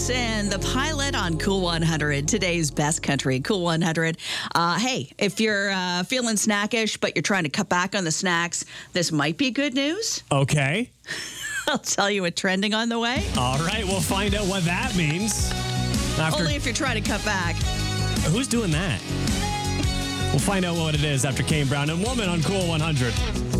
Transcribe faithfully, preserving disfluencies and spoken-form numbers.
Brooks and the Pilot on Cool one hundred, today's best country, Cool one hundred. Uh, hey, if you're uh, feeling snackish, but you're trying to cut back on the snacks, this might be good news. Okay. I'll tell you what trending on the way. All right, we'll find out what that means. After, Only if you're trying to cut back. Who's doing that? We'll find out what it is after Kane Brown and Woman on Cool one hundred.